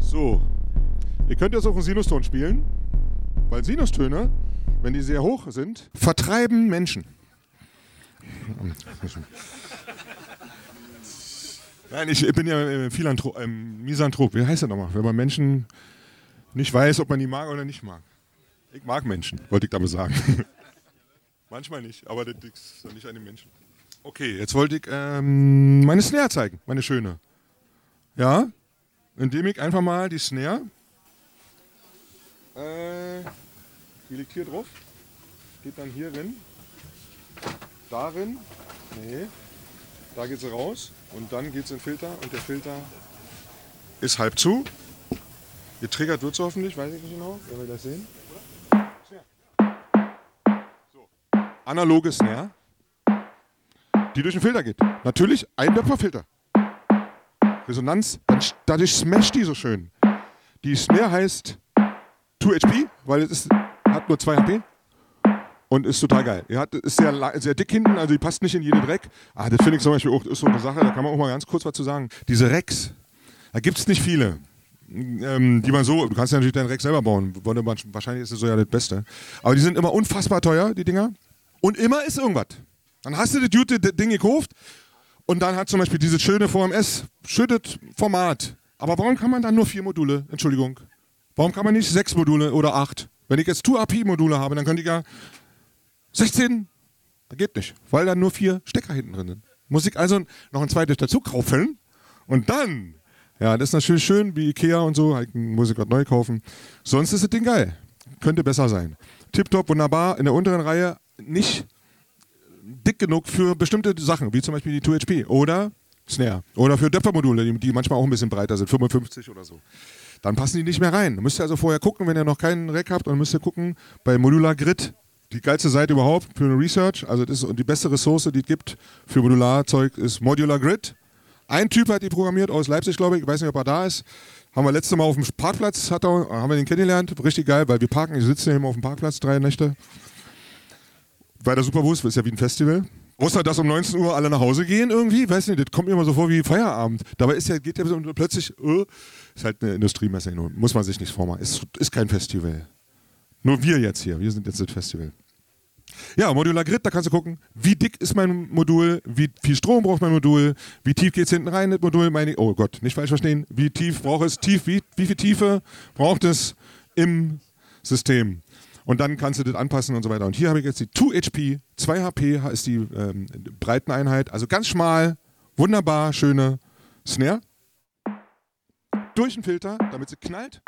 So, ihr könnt jetzt auch einen Sinuston spielen, weil Sinustöne, wenn die sehr hoch sind, vertreiben Menschen. Nein, ich bin ja Misanthrop. Wie heißt das nochmal? Wenn man Menschen nicht weiß, ob man die mag oder nicht mag. Ich mag Menschen, wollte ich damit sagen. Manchmal nicht, aber das ist nicht an den Menschen. Okay, jetzt wollte ich meine Snare zeigen, meine schöne. Ja, indem ich einfach mal die Snare, die liegt hier drauf, geht dann hier rein, darin, nee, da geht sie raus und dann geht es in den Filter und der Filter ist halb zu. Getriggert wird es hoffentlich, weiß ich nicht genau, werden wir das sehen. So. Analoge Snare, die durch den Filter geht. Natürlich ein Dopplerfilter. Resonanz, dadurch smasht die so schön. Die Snare heißt 2HP, weil es hat nur 2 HP und ist total geil. Ist sehr dick hinten, also die passt nicht in jeden Dreck. Das finde ich zum Beispiel auch, ist so eine Sache, da kann man auch mal ganz kurz was zu sagen. Diese Racks, da gibt es nicht viele. Die man so, du kannst ja natürlich deinen Rack selber bauen, wahrscheinlich ist es so ja das Beste. Aber die sind immer unfassbar teuer, die Dinger. Und immer ist irgendwas. Dann hast du das gute Ding gekauft und dann hat zum Beispiel dieses schöne VMS, schönes Format. Aber warum kann man dann nur 4 Module? Entschuldigung. Warum kann man nicht 6 Module oder 8? Wenn ich jetzt 2AP-Module habe, dann könnte ich ja 16. Das geht nicht, weil dann nur 4 Stecker hinten drin sind. Muss ich also noch ein zweites dazu kaufen und dann... Ja, das ist natürlich schön, wie Ikea und so, muss ich gerade neu kaufen. Sonst ist das Ding geil. Könnte besser sein. Tipptopp, wunderbar, in der unteren Reihe nicht dick genug für bestimmte Sachen, wie zum Beispiel die 2HP oder Snare. Oder für Döpfermodule, die manchmal auch ein bisschen breiter sind, 55 oder so. Dann passen die nicht mehr rein. Da müsst ihr also vorher gucken, wenn ihr noch keinen Rack habt, dann müsst ihr gucken, bei Modular Grid, die geilste Seite überhaupt für eine Research, also das ist die beste Ressource, die es gibt für Modularzeug, ist Modular Grid. Ein Typ hat die programmiert aus Leipzig, glaube ich. Ich weiß nicht, ob er da ist. Haben wir letztes Mal auf dem Parkplatz, haben wir den kennengelernt. Richtig geil, weil wir parken, wir sitzen ja immer auf dem Parkplatz 3 Nächte. Weil der super Bus ist ja wie ein Festival. Außer, dass um 19 Uhr alle nach Hause gehen irgendwie. Weiß nicht, das kommt mir immer so vor wie Feierabend. Dabei geht ja plötzlich, ist halt eine Industriemesse. Muss man sich nicht vormachen. Ist kein Festival. Nur wir jetzt hier. Wir sind jetzt das Festival. Ja, Modular Grid, da kannst du gucken, wie dick ist mein Modul, wie viel Strom braucht mein Modul, wie tief geht es hinten rein, das Modul, oh Gott, nicht falsch verstehen, wie tief braucht es, wie viel Tiefe braucht es im System. Und dann kannst du das anpassen und so weiter. Und hier habe ich jetzt die 2HP, 2 HP ist die Breiteneinheit, also ganz schmal, wunderbar, schöne Snare. Durch den Filter, damit sie knallt.